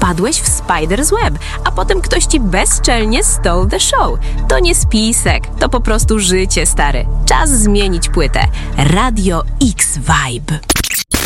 Wpadłeś w Spider's Web, a potem ktoś ci bezczelnie stole the show. To nie spisek, to po prostu życie, stary. Czas zmienić płytę. Radio X Vibe.